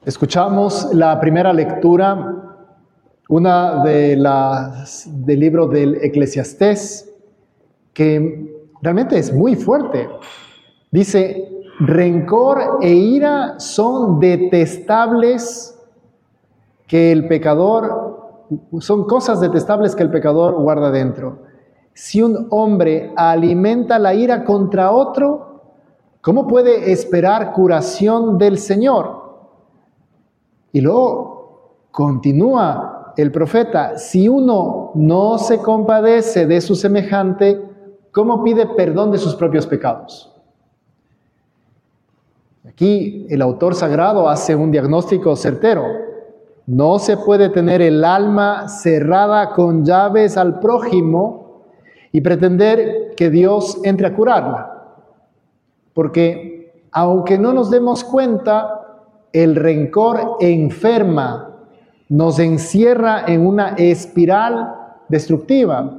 Escuchamos la primera lectura, una del libro del Eclesiastés, que realmente es muy fuerte. Dice, rencor e ira son detestables son cosas detestables que el pecador guarda dentro. Si un hombre alimenta la ira contra otro, ¿cómo puede esperar curación del Señor? Y luego continúa el profeta, si uno no se compadece de su semejante, ¿cómo pide perdón de sus propios pecados? Aquí el autor sagrado hace un diagnóstico certero. No se puede tener el alma cerrada con llaves al prójimo y pretender que Dios entre a curarla. Porque aunque no nos demos cuenta, el rencor enferma, nos encierra en una espiral destructiva.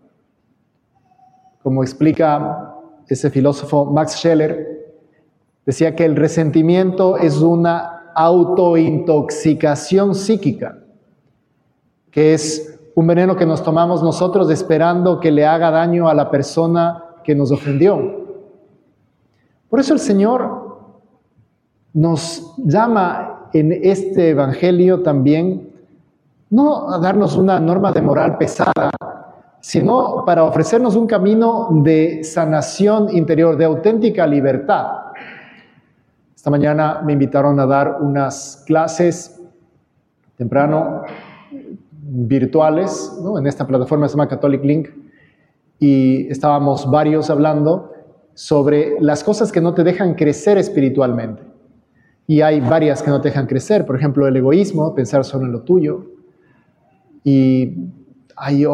Como explica ese filósofo Max Scheler, decía que el resentimiento es una autointoxicación psíquica, que es un veneno que nos tomamos nosotros esperando que le haga daño a la persona que nos ofendió. Por eso el Señor nos llama en este evangelio también, no a darnos una norma de moral pesada, sino para ofrecernos un camino de sanación interior, de auténtica libertad. Esta mañana me invitaron a dar unas clases temprano, virtuales, ¿no? En esta plataforma se llama Catholic Link, y estábamos varios hablando sobre las cosas que no te dejan crecer espiritualmente. Y hay varias que no te dejan crecer, por ejemplo, el egoísmo, pensar solo en lo tuyo. Y hay